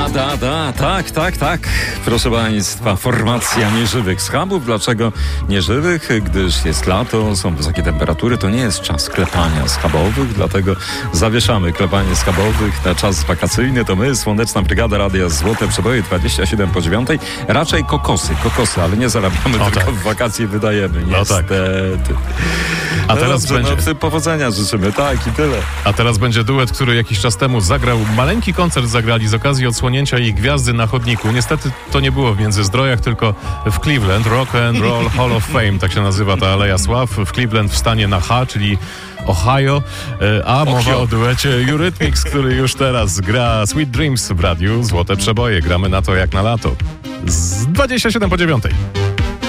Tak. Proszę Państwa, formacja nieżywych schabów. Dlaczego nieżywych? Gdyż jest lato, są wysokie temperatury, to nie jest czas klepania schabowych, dlatego zawieszamy klepanie schabowych na czas wakacyjny. To my, Słoneczna Brygada Radia Złote Przeboje, 27 po 9. Raczej kokosy, ale nie zarabiamy, tylko w wakacje wydajemy, niestety. A teraz będzie... powodzenia życzymy, tak i tyle. A teraz będzie duet, który jakiś czas temu zagrał, maleńki koncert zagrali z okazji odsłonięcia ich gwiazdy na chodniku. Niestety to nie było w Międzyzdrojach, tylko w Cleveland. Rock and Roll Hall of Fame, tak się nazywa ta Aleja Sław. W Cleveland w stanie na H, czyli Ohio. A mowa o duecie Eurythmics, który już teraz gra Sweet Dreams w radiu Złote Przeboje. Gramy na to jak na lato. Z 27 po 9.